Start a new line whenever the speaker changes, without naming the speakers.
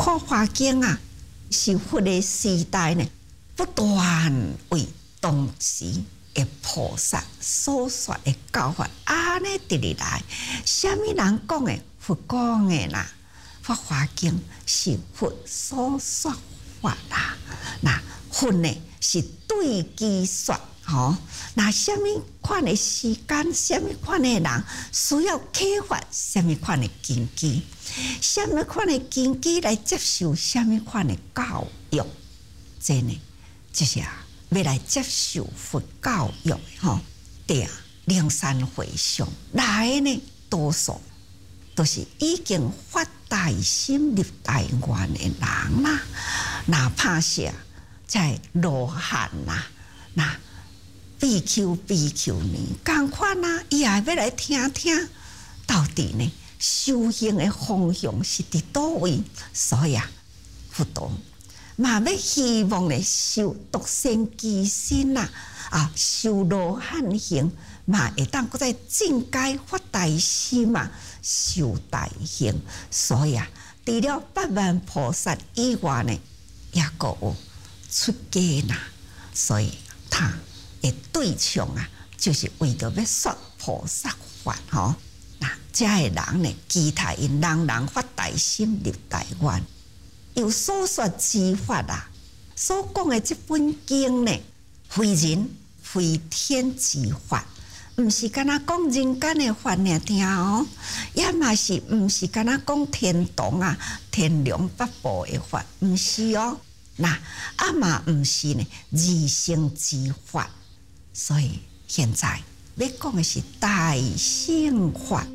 破花经啊，是佛的时代呢，不断为当时的菩萨所说的教法，安尼直直来。什么人讲的？佛讲的啦，《法华经》是佛所说法啦。那佛呢是对机说，那什么款的时间，什么款的人需要启发什么款的根基，什么款的根基来接受什么款的教育，这呢就是要来接受佛教育对啊，灵山会上来呢，多数都是已经发大心入大愿的人啦，哪怕是在罗汉啦，那比丘尼同款啦，伊也要来听听，到底呢修行的方向是伫倒位？所以佛陀嘛要希望呢修独善其身啦，修罗汉行嘛会当搁再进阶发大心嘛，修大行。所以除了8万菩萨以外呢，也搁有出家啦。所以他的对象就是为着要说菩萨法那这个人呢，期待因人发大心入大愿。有所说之法所讲的这本经呢，非人非天之法，毋是干那讲人间的法尔听也嘛是毋是干那讲天堂天龙八部的法，毋是那嘛毋是呢二乘之法。所以现在要讲的是大乘法。